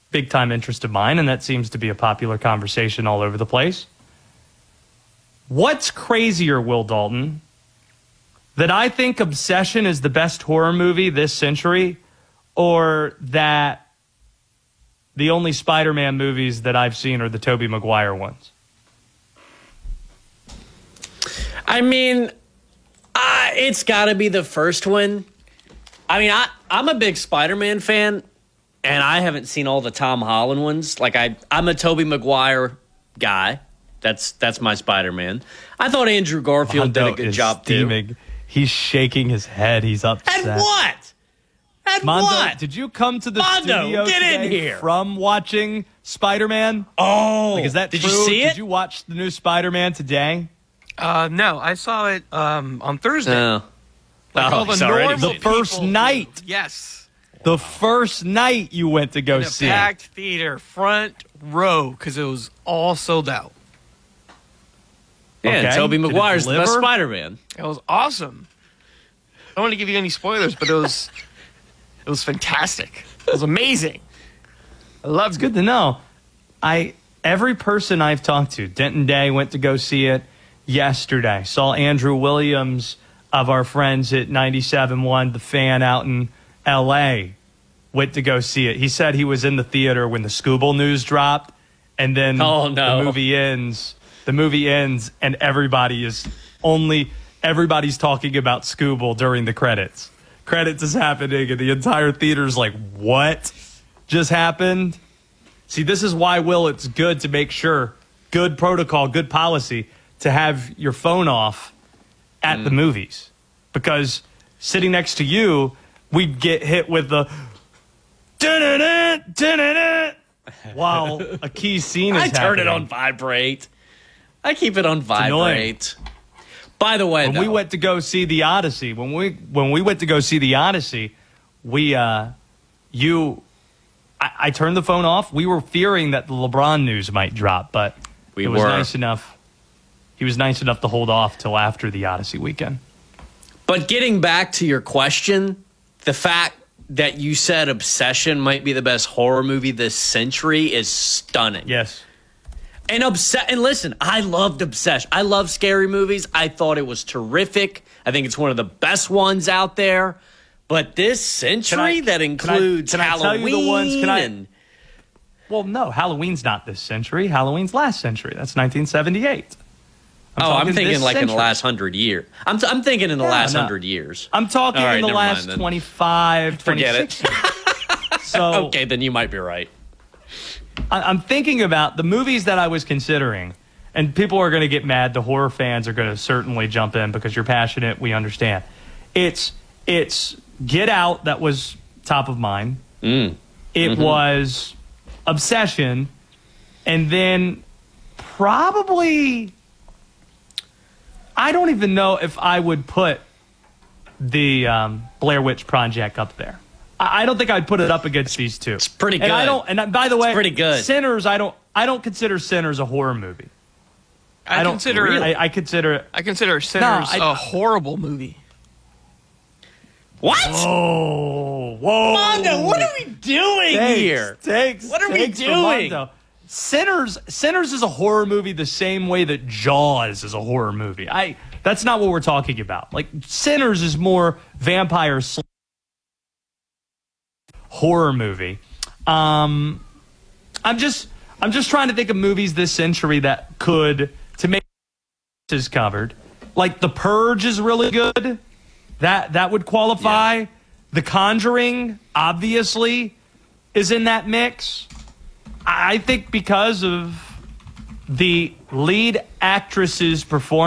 big-time interest of mine, and that seems to be a popular conversation all over the place. What's crazier, Will Dalton, that I think Obsession is the best horror movie this century, or that the only Spider-Man movies that I've seen are the Tobey Maguire ones? I mean, it's got to be the first one. I mean, I'm a big Spider-Man fan, and I haven't seen all the Tom Holland ones. Like, I'm a Tobey Maguire guy. That's my Spider-Man. I thought Andrew Garfield did a good job, too. He's shaking his head. He's upset. And what? And Mondo, what? did you come to the Mondo, studio get in today here. from watching Spider-Man? Oh. Like, is that did true? you see it? Did you watch the new Spider-Man today? No, I saw it on Thursday. No. Like all the normal The first people night. do. Yes. The first night you went to go In a see packed theater, front row, because it was all sold out. Yeah, Okay. Tobey Did it Maguire's the best deliver? Spider-Man. It was awesome. I don't want to give you any spoilers, but it was fantastic. It was amazing. I loved It's good to know. Every person I've talked to, Denton Day went to go see it yesterday. Saw Andrew Williams of our friends at 97.1, The Fan out in L.A., went to go see it. He said he was in the theater when the Scooble news dropped, and then the movie ends. The movie ends, and everybody's talking about Scooble during the credits. Credits is happening, and the entire theater's like, what just happened? See, this is why, Will, it's good to make sure, good protocol, good policy, to have your phone off at the movies. Because sitting next to you, we'd get hit with the dun-dun-dun, dun-dun-dun, while a key scene is happening. I turn it on vibrate. I keep it on vibrate. By the way, we went to go see the Odyssey, when we went to go see the Odyssey, I turned the phone off. We were fearing that the LeBron news might drop, but it was nice enough. He was nice enough to hold off till after the Odyssey weekend. But getting back to your question, the fact that you said Obsession might be the best horror movie this century is stunning. Yes. And listen, I loved Obsession. I love scary movies. I thought it was terrific. I think it's one of the best ones out there. But this century that includes Halloween. Tell you the ones, well, no, Halloween's not this century. Halloween's last century. That's 1978. I'm thinking like century. in the last 100 years. I'm thinking in the last 100 years. I'm talking in the last 25, 26 Forget it. So, okay, then you might be right. I'm thinking about the movies that I was considering, and people are going to get mad. The horror fans are going to certainly jump in because you're passionate. We understand. It's Get Out that was top of mind. It was Obsession, and then probably I don't even know if I would put the Blair Witch Project up there. I don't think I'd put it up against these two. It's pretty good. And by the way, it's pretty good. Sinners, I don't consider Sinners a horror movie. I consider Sinners a horrible movie. What? Whoa. Mondo, what are we doing here? What are we doing? Sinners is a horror movie the same way that Jaws is a horror movie. That's not what we're talking about. Like, Sinners is more vampire horror movie. I'm just trying to think of movies this century that could, to make is covered. Like The Purge is really good. That would qualify. Yeah. The Conjuring, obviously, is in that mix. I think because of the lead actress's performance.